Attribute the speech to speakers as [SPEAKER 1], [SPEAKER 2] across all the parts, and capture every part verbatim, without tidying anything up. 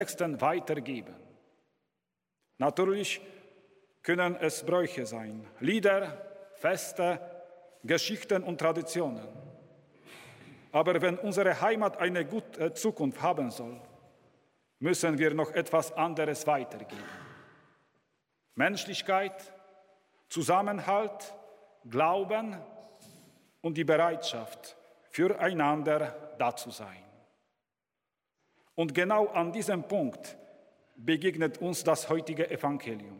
[SPEAKER 1] Nächsten weitergeben. Natürlich können es Bräuche sein, Lieder, Feste, Geschichten und Traditionen. Aber wenn unsere Heimat eine gute Zukunft haben soll, müssen wir noch etwas anderes weitergeben. Menschlichkeit, Zusammenhalt, Glauben und die Bereitschaft, füreinander da zu sein. Und genau an diesem Punkt begegnet uns das heutige Evangelium.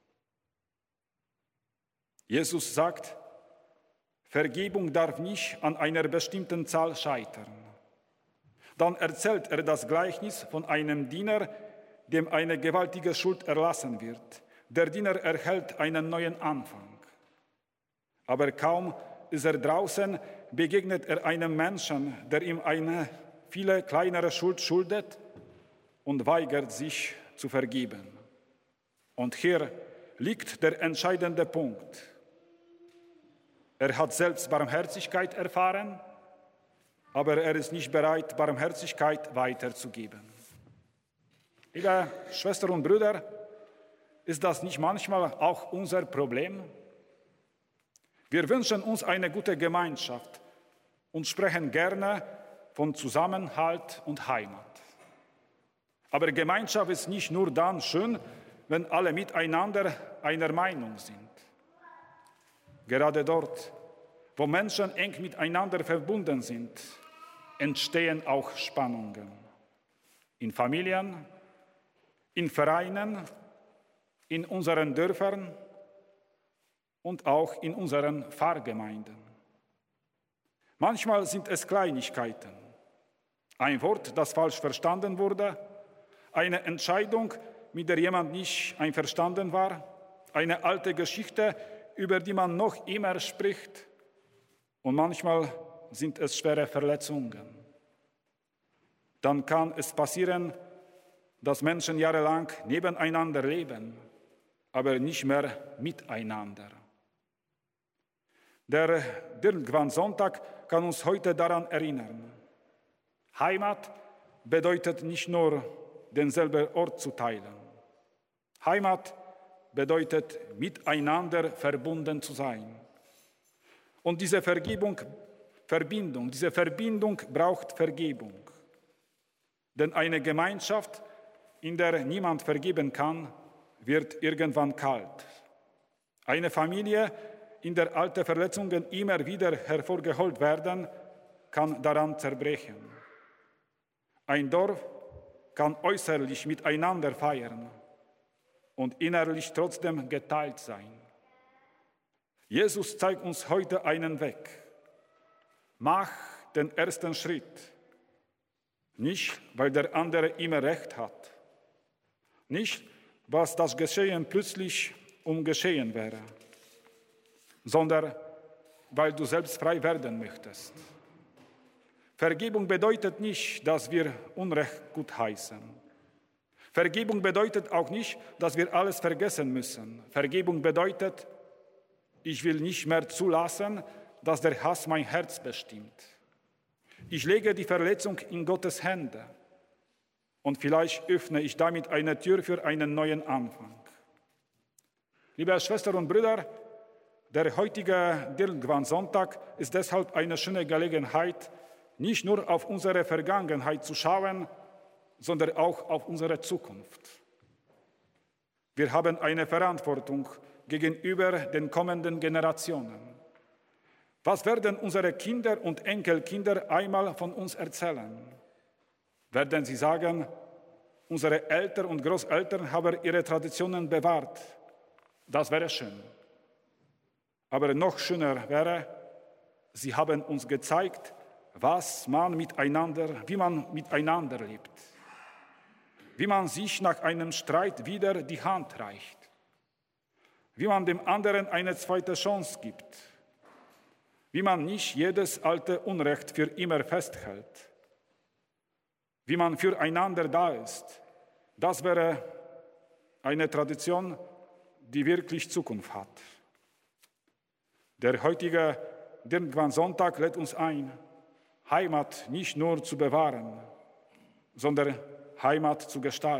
[SPEAKER 1] Jesus sagt, Vergebung darf nicht an einer bestimmten Zahl scheitern. Dann erzählt er das Gleichnis von einem Diener, dem eine gewaltige Schuld erlassen wird. Der Diener erhält einen neuen Anfang. Aber kaum ist er draußen, begegnet er einem Menschen, der ihm eine viele kleinere Schuld schuldet und weigert sich zu vergeben. Und hier liegt der entscheidende Punkt. Er hat selbst Barmherzigkeit erfahren, aber er ist nicht bereit, Barmherzigkeit weiterzugeben. Liebe Schwestern und Brüder, ist das nicht manchmal auch unser Problem? Wir wünschen uns eine gute Gemeinschaft und sprechen gerne von Zusammenhalt und Heimat. Aber Gemeinschaft ist nicht nur dann schön, wenn alle miteinander einer Meinung sind. Gerade dort, wo Menschen eng miteinander verbunden sind, entstehen auch Spannungen. In Familien, in Vereinen, in unseren Dörfern und auch in unseren Pfarrgemeinden. Manchmal sind es Kleinigkeiten. Ein Wort, das falsch verstanden wurde, eine Entscheidung, mit der jemand nicht einverstanden war, eine alte Geschichte, über die man noch immer spricht. Und manchmal sind es schwere Verletzungen. Dann kann es passieren, dass Menschen jahrelang nebeneinander leben, aber nicht mehr miteinander. Der Dirndl-Sonntag kann uns heute daran erinnern. Heimat bedeutet nicht nur, denselben Ort zu teilen. Heimat bedeutet, miteinander verbunden zu sein. Und diese Vergebung, Verbindung, diese Verbindung braucht Vergebung. Denn eine Gemeinschaft, in der niemand vergeben kann, wird irgendwann kalt. Eine Familie, in der alte Verletzungen immer wieder hervorgeholt werden, kann daran zerbrechen. Ein Dorf kann äußerlich miteinander feiern und innerlich trotzdem geteilt sein. Jesus zeigt uns heute einen Weg. Mach den ersten Schritt. Nicht, weil der andere immer recht hat. Nicht, was das Geschehen plötzlich umgeschehen wäre, sondern weil du selbst frei werden möchtest. Vergebung bedeutet nicht, dass wir Unrecht gutheißen. Vergebung bedeutet auch nicht, dass wir alles vergessen müssen. Vergebung bedeutet, ich will nicht mehr zulassen, dass der Hass mein Herz bestimmt. Ich lege die Verletzung in Gottes Hände und vielleicht öffne ich damit eine Tür für einen neuen Anfang. Liebe Schwestern und Brüder, der heutige Dirndl-Sonntag ist deshalb eine schöne Gelegenheit, nicht nur auf unsere Vergangenheit zu schauen, sondern auch auf unsere Zukunft. Wir haben eine Verantwortung gegenüber den kommenden Generationen. Was werden unsere Kinder und Enkelkinder einmal von uns erzählen? Werden sie sagen, unsere Eltern und Großeltern haben ihre Traditionen bewahrt? Das wäre schön. Aber noch schöner wäre, sie haben uns gezeigt, was man miteinander, wie man miteinander lebt. Wie man sich nach einem Streit wieder die Hand reicht. Wie man dem anderen eine zweite Chance gibt. Wie man nicht jedes alte Unrecht für immer festhält. Wie man füreinander da ist. Das wäre eine Tradition, die wirklich Zukunft hat. Der heutige Dirndl-Sonntag lädt uns ein, Heimat nicht nur zu bewahren, sondern Heimat zu gestalten.